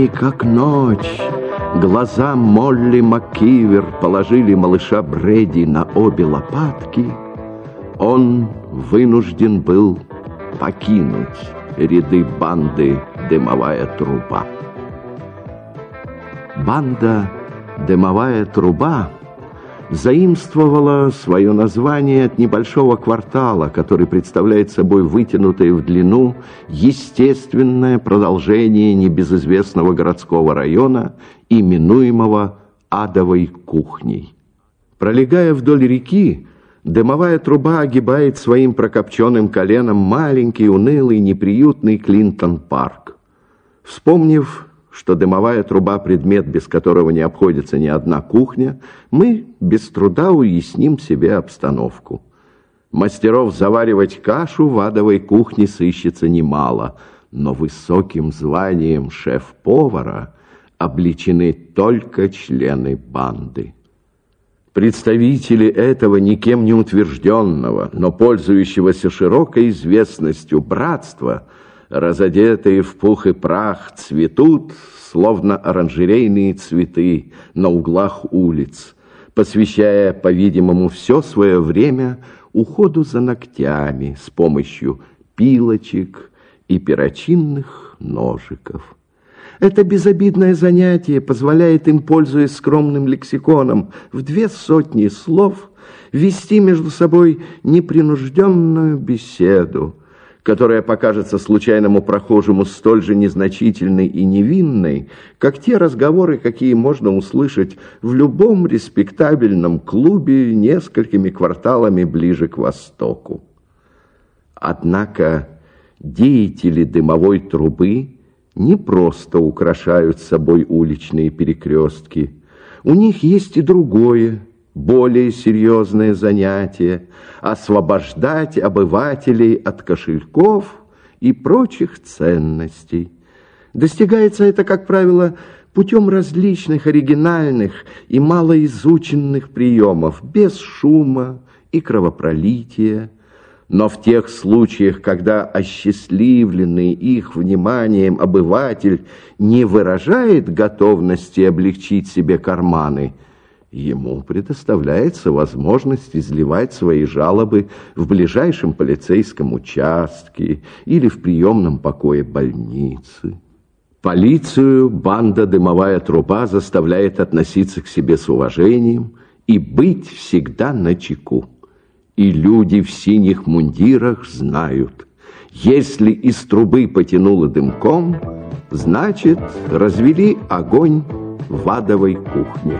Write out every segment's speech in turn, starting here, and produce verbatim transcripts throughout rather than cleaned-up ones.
И как ночь, глаза Молли МакКивер положили малыша Брэди на обе лопатки, он вынужден был покинуть ряды банды «Дымовая труба». Банда «Дымовая труба» заимствовала свое название от небольшого квартала, который представляет собой вытянутое в длину естественное продолжение небезызвестного городского района, именуемого Адовой кухней. Пролегая вдоль реки, Дымовая труба огибает своим прокопченным коленом маленький, унылый, неприютный Клинтон-парк. Вспомнив, что дымовая труба – предмет, без которого не обходится ни одна кухня, мы без труда уясним себе обстановку. Мастеров заваривать кашу в адовой кухне сыщется немало, но высоким званием шеф-повара обличены только члены банды. Представители этого никем не утвержденного, но пользующегося широкой известностью братства, разодетые в пух и прах, цветут, словно оранжерейные цветы на углах улиц, посвящая, по-видимому, все свое время уходу за ногтями с помощью пилочек и перочинных ножиков. Это безобидное занятие позволяет им, пользуясь скромным лексиконом, в две сотни слов вести между собой непринужденную беседу, которая покажется случайному прохожему столь же незначительной и невинной, как те разговоры, какие можно услышать в любом респектабельном клубе несколькими кварталами ближе к востоку. Однако деятели дымовой трубы не просто украшают собой уличные перекрестки. У них есть и другое, более серьезное занятие – освобождать обывателей от кошельков и прочих ценностей. Достигается это, как правило, путем различных оригинальных и малоизученных приемов, без шума и кровопролития. Но в тех случаях, когда осчастливленный их вниманием обыватель не выражает готовности облегчить себе карманы, ему предоставляется возможность изливать свои жалобы в ближайшем полицейском участке или в приемном покое больницы. Полицию банда «Дымовая труба» заставляет относиться к себе с уважением и быть всегда начеку. И люди в синих мундирах знают, если из трубы потянуло дымком, значит, развели огонь в адовой кухне.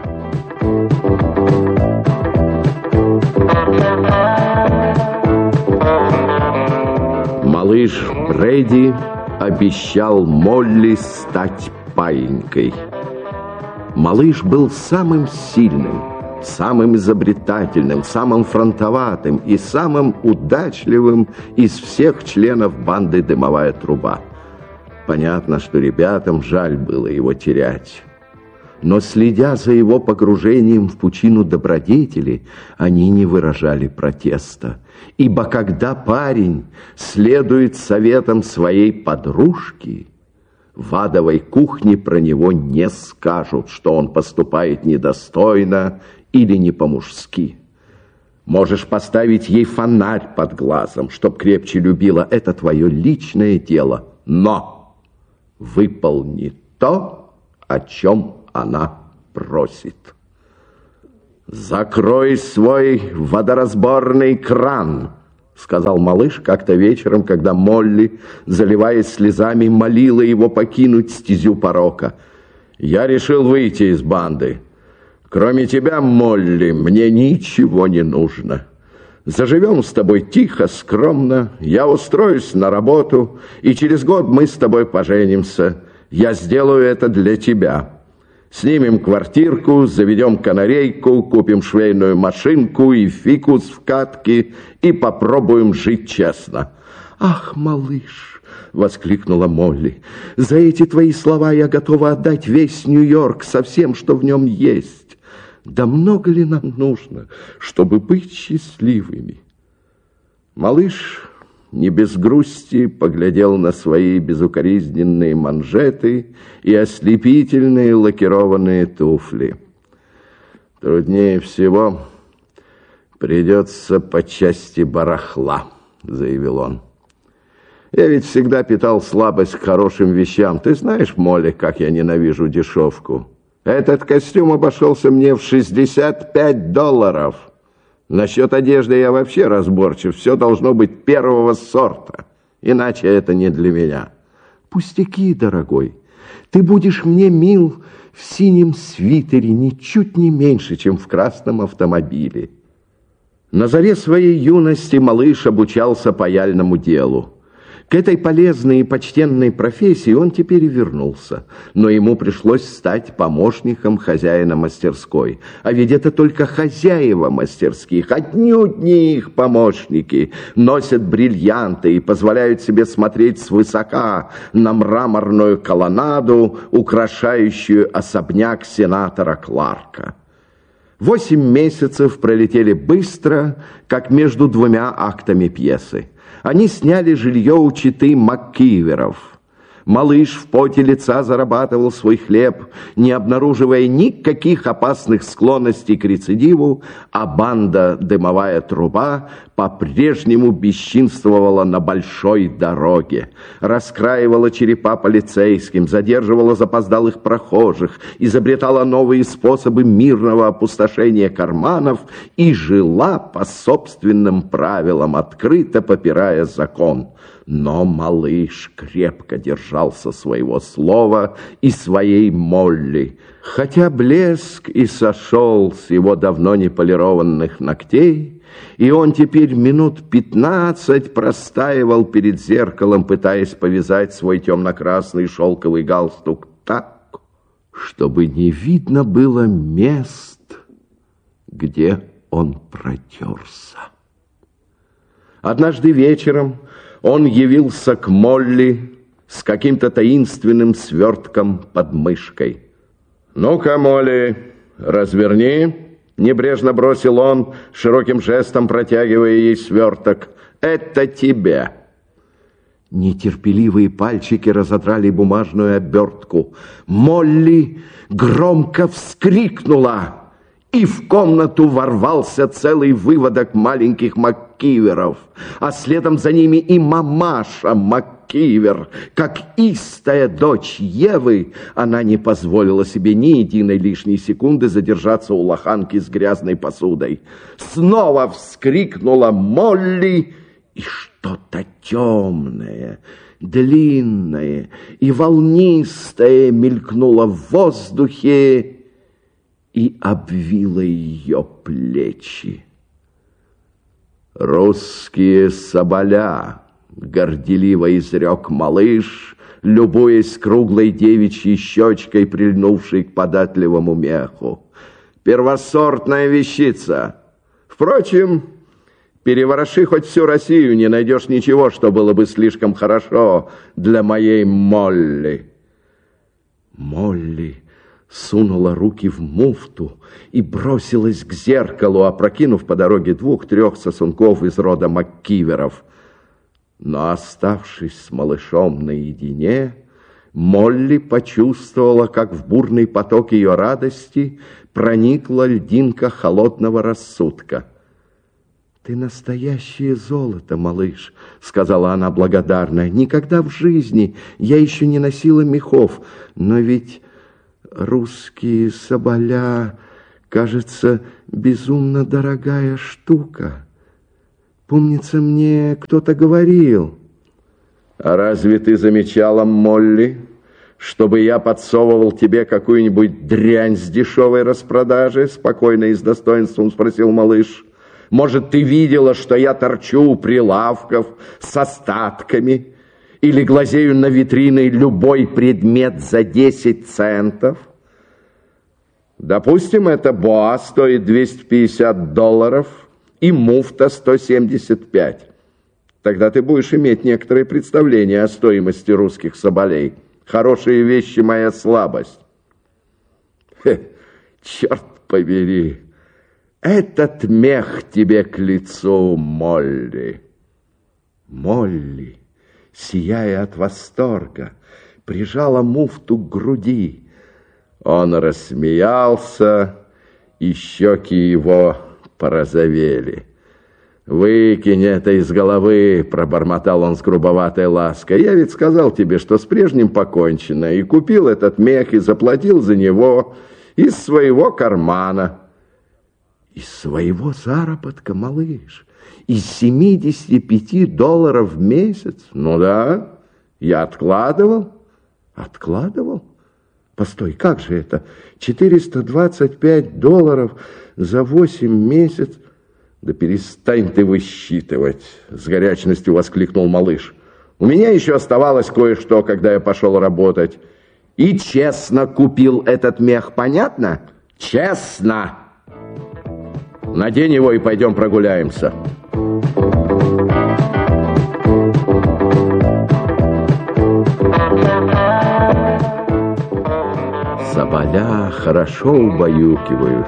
Малыш Брэди обещал Молли стать паинькой. Малыш был самым сильным, самым изобретательным, самым фронтоватым и самым удачливым из всех членов банды «Дымовая труба». Понятно, что ребятам жаль было его терять. Но, следя за его погружением в пучину добродетели, они не выражали протеста. Ибо когда парень следует советам своей подружки, в адовой кухне про него не скажут, что он поступает недостойно или не по-мужски. Можешь поставить ей фонарь под глазом, чтоб крепче любила, это твое личное дело. Но выполни то, о чем она просит. «Закрой свой водоразборный кран», — сказал малыш как-то вечером, когда Молли, заливаясь слезами, молила его покинуть стезю порока. «Я решил выйти из банды. Кроме тебя, Молли, мне ничего не нужно. Заживем с тобой тихо, скромно, я устроюсь на работу, и через год мы с тобой поженимся. Я сделаю это для тебя. Снимем квартирку, заведем канарейку, купим швейную машинку и фикус в катке и попробуем жить честно». «Ах, малыш!» — воскликнула Молли. «За эти твои слова я готова отдать весь Нью-Йорк со всем, что в нем есть. Да много ли нам нужно, чтобы быть счастливыми?» Малыш не без грусти поглядел на свои безукоризненные манжеты и ослепительные лакированные туфли. «Труднее всего придется по части барахла», — заявил он. «Я ведь всегда питал слабость к хорошим вещам. Ты знаешь, Молли, как я ненавижу дешевку. Этот костюм обошелся мне в шестьдесят пять долларов. Насчет одежды я вообще разборчив. Все должно быть первого сорта. Иначе это не для меня». «Пустяки, дорогой. Ты будешь мне мил в синем свитере ничуть не меньше, чем в красном автомобиле». На заре своей юности малыш обучался паяльному делу. К этой полезной и почтенной профессии он теперь и вернулся, но ему пришлось стать помощником хозяина мастерской. А ведь это только хозяева мастерских, отнюдь не их помощники, носят бриллианты и позволяют себе смотреть свысока на мраморную колоннаду, украшающую особняк сенатора Кларка. Восемь месяцев пролетели быстро, как между двумя актами пьесы. Они сняли жилье у четы МакКиверов. Малыш в поте лица зарабатывал свой хлеб, не обнаруживая никаких опасных склонностей к рецидиву, а банда «Дымовая труба» по-прежнему бесчинствовала на большой дороге, раскраивала черепа полицейским, задерживала запоздалых прохожих, изобретала новые способы мирного опустошения карманов и жила по собственным правилам, открыто попирая закон. Но малыш крепко держался своего слова и своей Молли, хотя блеск и сошел с его давно не полированных ногтей, и он теперь минут пятнадцать простаивал перед зеркалом, пытаясь повязать свой темно-красный шелковый галстук так, чтобы не видно было мест, где он протерся. Однажды вечером он явился к Молли с каким-то таинственным свертком под мышкой. «Ну-ка, Молли, разверни», — небрежно бросил он, широким жестом протягивая ей сверток. «Это тебе». Нетерпеливые пальчики разодрали бумажную обертку. Молли громко вскрикнула, и в комнату ворвался целый выводок маленьких МакКиверов, а следом за ними и мамаша МакКивер. Как истая дочь Евы, она не позволила себе ни единой лишней секунды задержаться у лоханки с грязной посудой. Снова вскрикнула Молли, и что-то темное, длинное и волнистое мелькнуло в воздухе и обвила ее плечи. «Русские соболя», — горделиво изрек малыш, любуясь круглой девичьей щечкой, прильнувшей к податливому меху. «Первосортная вещица. Впрочем, перевороши хоть всю Россию, не найдешь ничего, что было бы слишком хорошо для моей Молли». Молли сунула руки в муфту и бросилась к зеркалу, опрокинув по дороге двух-трех сосунков из рода МакКиверов. Но, оставшись с малышом наедине, Молли почувствовала, как в бурный поток ее радости проникла льдинка холодного рассудка. «Ты настоящее золото, малыш», — сказала она благодарно. «Никогда в жизни я еще не носила мехов, но ведь русские соболя, кажется, безумно дорогая штука. Помнится, мне кто-то говорил». «А разве ты замечала, Молли, чтобы я подсовывал тебе какую-нибудь дрянь с дешевой распродажи?» Спокойно и с достоинством спросил малыш. «Может, ты видела, что я торчу у прилавков с остатками или глазею на витрины любой предмет за десять центов? Допустим, эта боа стоит двести пятьдесят долларов и муфта сто семьдесят пять. Тогда ты будешь иметь некоторое представление о стоимости русских соболей. Хорошие вещи — моя слабость». Хе, черт побери, этот мех тебе к лицу, Молли. Молли, сияя от восторга, прижала муфту к груди. Он рассмеялся, и щеки его порозовели. «Выкинь это из головы», — пробормотал он с грубоватой лаской. «Я ведь сказал тебе, что с прежним покончено, и купил этот мех, и заплатил за него из своего кармана». «Из своего заработка, малыш? Из семидесяти пяти долларов в месяц?» «Ну да, я откладывал». «Откладывал? Постой, как же это? четыреста двадцать пять долларов за восемь месяцев?» «Да перестань ты высчитывать!» — с горячностью воскликнул малыш. «У меня еще оставалось кое-что, когда я пошел работать. И честно купил этот мех, понятно? Честно! Надень его и пойдем прогуляемся». Соболя хорошо убаюкивают.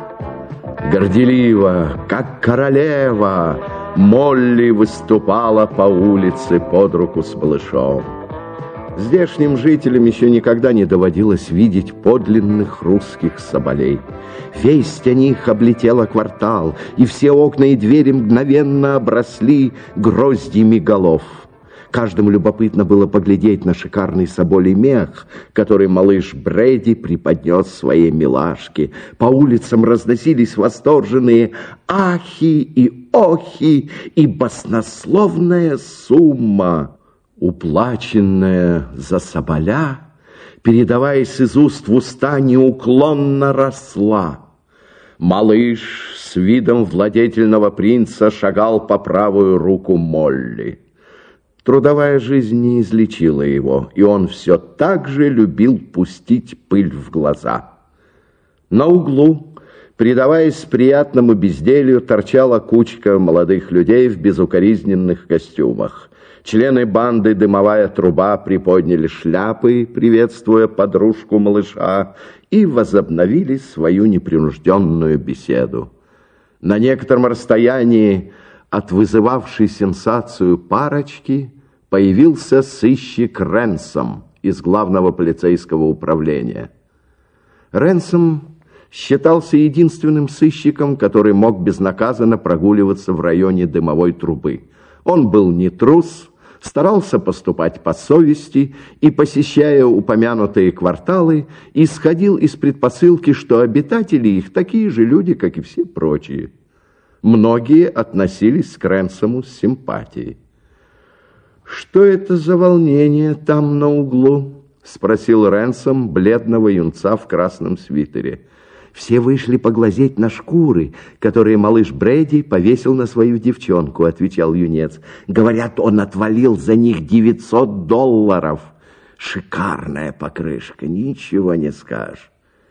Горделиво, как королева, Молли выступала по улице под руку с малышом. Здешним жителям еще никогда не доводилось видеть подлинных русских соболей. Весть о них облетела квартал, и все окна и двери мгновенно обросли гроздьями голов. Каждому любопытно было поглядеть на шикарный соболей мех, который малыш Брэди преподнес своей милашке. По улицам разносились восторженные ахи и охи, и баснословная сумма, уплаченная за соболя, передаваясь из уст в уста, неуклонно росла. Малыш с видом владетельного принца шагал по правую руку Молли. Трудовая жизнь не излечила его, и он все так же любил пустить пыль в глаза. На углу, предаваясь приятному безделью, торчала кучка молодых людей в безукоризненных костюмах. Члены банды «Дымовая труба» приподняли шляпы, приветствуя подружку малыша, и возобновили свою непринужденную беседу. На некотором расстоянии от вызывавшей сенсацию парочки появился сыщик Ренсом из главного полицейского управления. Ренсом считался единственным сыщиком, который мог безнаказанно прогуливаться в районе Дымовой трубы. Он был не трус, старался поступать по совести и, посещая упомянутые кварталы, исходил из предпосылки, что обитатели их такие же люди, как и все прочие. Многие относились к Ренсому с симпатией. «Что это за волнение там на углу?» — спросил Ренсом бледного юнца в красном свитере. «Все вышли поглазеть на шкуры, которые малыш Брэди повесил на свою девчонку», — отвечал юнец. «Говорят, он отвалил за них девятьсот долларов. Шикарная покрышка, ничего не скажешь».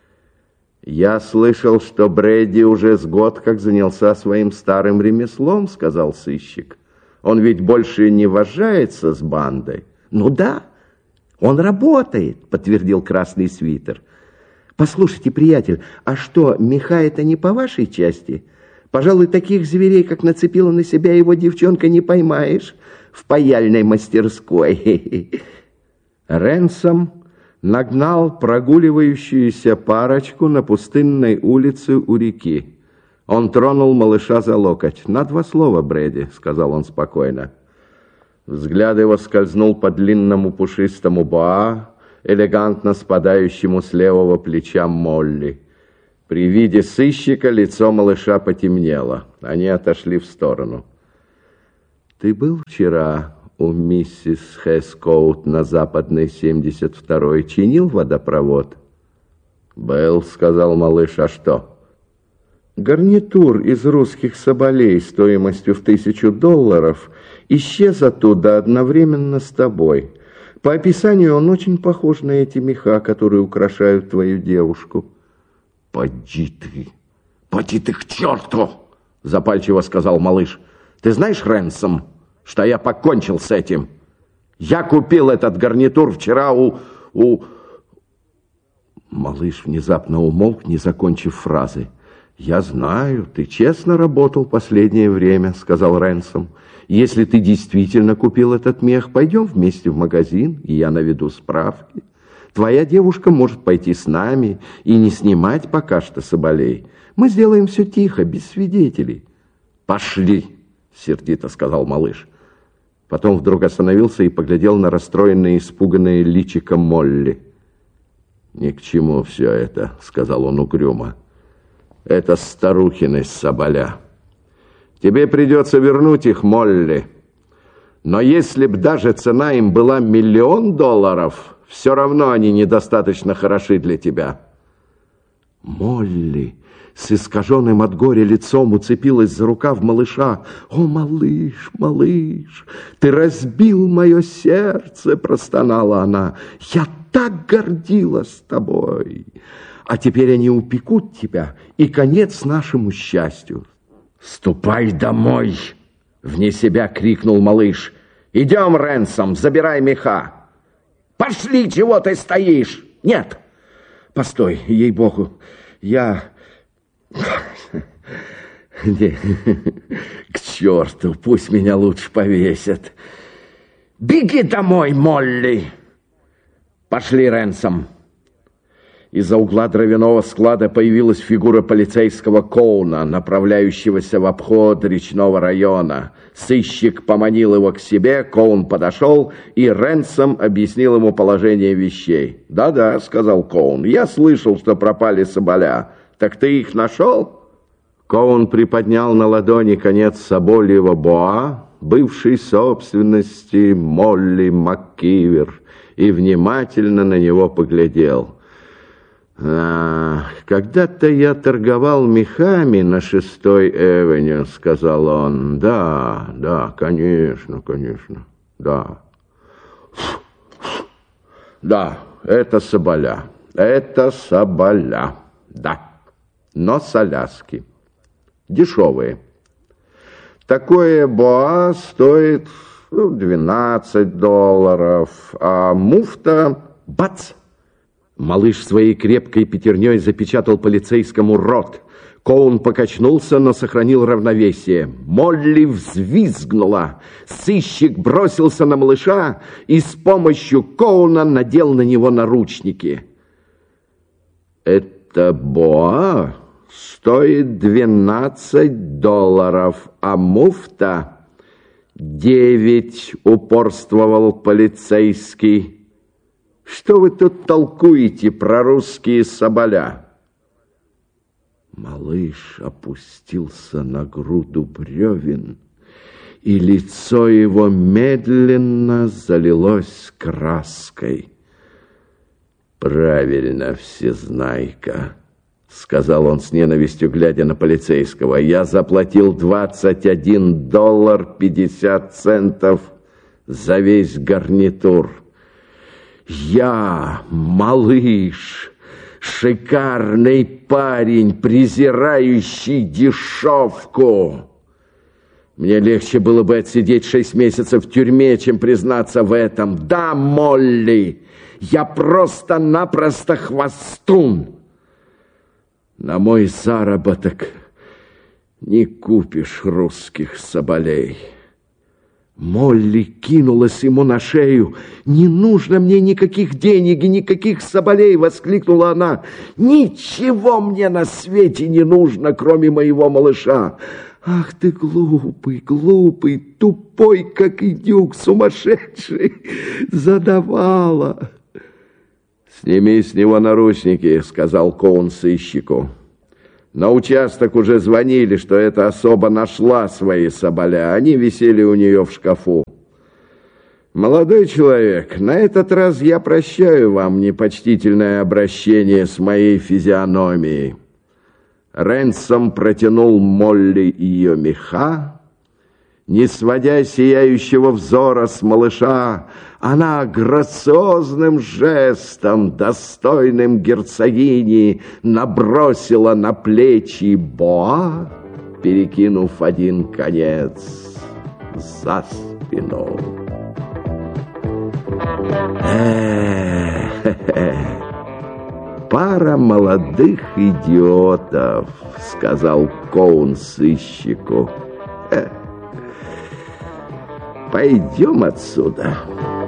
«Я слышал, что Брэди уже с год как занялся своим старым ремеслом», — сказал сыщик. «Он ведь больше не вожается с бандой». «Ну да, он работает», — подтвердил красный свитер. «Послушайте, приятель, а что, меха это не по вашей части? Пожалуй, таких зверей, как нацепила на себя его девчонка, не поймаешь в паяльной мастерской». Ренсом нагнал прогуливающуюся парочку на пустынной улице у реки. Он тронул малыша за локоть. «На два слова, Брэди», — сказал он спокойно. Взгляд его скользнул по длинному пушистому боа, элегантно спадающему с левого плеча Молли. При виде сыщика лицо малыша потемнело. Они отошли в сторону. «Ты был вчера у миссис Хэскоут на Западной семьдесят второй, чинил водопровод?» «Был», — сказал малыш. «А что?» «Гарнитур из русских соболей стоимостью в тысячу долларов исчез оттуда одновременно с тобой. По описанию он очень похож на эти меха, которые украшают твою девушку». «Поди ты, поди ты к черту!» — запальчиво сказал малыш. «Ты знаешь, Ренсом, что я покончил с этим? Я купил этот гарнитур вчера у... у...» Малыш внезапно умолк, не закончив фразы. «Я знаю, ты честно работал последнее время», — сказал Ренсом. «Если ты действительно купил этот мех, пойдем вместе в магазин, и я наведу справки. Твоя девушка может пойти с нами и не снимать пока что соболей. Мы сделаем все тихо, без свидетелей». «Пошли», — сердито сказал малыш. Потом вдруг остановился и поглядел на расстроенное и испуганное личико Молли. «Ни к чему все это», — сказал он угрюмо. «Это старухины соболя. Тебе придется вернуть их, Молли. Но если б даже цена им была миллион долларов, все равно они недостаточно хороши для тебя». Молли с искаженным от горя лицом уцепилась за рукав малыша. «О, малыш, малыш, ты разбил мое сердце!» — простонала она. «Я так гордилась тобой! А теперь они упекут тебя, и конец нашему счастью». «Ступай домой!» — вне себя крикнул малыш. «Идем, Ренсом, забирай меха!» «Пошли, чего ты стоишь?» «Нет! Постой, ей-богу, я...» Не, к черту, пусть меня лучше повесят. «Беги домой, Молли!» «Пошли, Ренсом!» Из-за угла дровяного склада появилась фигура полицейского Коуна, направляющегося в обход речного района. Сыщик поманил его к себе, Коун подошел, и Ренсом объяснил ему положение вещей. «Да-да», — сказал Коун, — «я слышал, что пропали соболя. Так ты их нашел?» Коун приподнял на ладони конец собольего боа, бывшей собственности Молли МакКивер, и внимательно на него поглядел. «А, когда-то я торговал мехами на шестой Эвеню», — сказал он. «Да, да, конечно, конечно, да. Да, это соболя, это соболя, да, но с Аляски. Дешевые. Такое боа стоит ну, двенадцать долларов, а муфта — бац!» Малыш своей крепкой пятерней запечатал полицейскому рот. Коун покачнулся, но сохранил равновесие. Молли взвизгнула. Сыщик бросился на малыша и с помощью Коуна надел на него наручники. «Это боа стоит двенадцать долларов, а муфта — девять», — упорствовал полицейский. «Что вы тут толкуете про русские соболя?» Малыш опустился на груду бревен, и лицо его медленно залилось краской. «Правильно, всезнайка», — сказал он с ненавистью, глядя на полицейского. «Я заплатил двадцать один доллар пятьдесят центов за весь гарнитур. Я, малыш, шикарный парень, презирающий дешевку. Мне легче было бы отсидеть шесть месяцев в тюрьме, чем признаться в этом. Да, Молли, я просто-напросто хвостун. На мой заработок не купишь русских соболей». Молли кинулась ему на шею. «Не нужно мне никаких денег и никаких соболей!» — воскликнула она. «Ничего мне на свете не нужно, кроме моего малыша!» «Ах ты глупый, глупый, тупой, как индюк, сумасшедший!» — задавала. «Сними с него наручники», — сказал Коун сыщику. На участок уже звонили, что эта особа нашла свои соболя. Они висели у нее в шкафу. «Молодой человек, на этот раз я прощаю вам непочтительное обращение с моей физиономией». Ренсом протянул Молли ее меха. Не сводя сияющего взора с малыша, она грациозным жестом, достойным герцогини, набросила на плечи боа, перекинув один конец за спину. Эх, пара пара молодых идиотов, сказал Коун сыщику. Э, пойдем отсюда.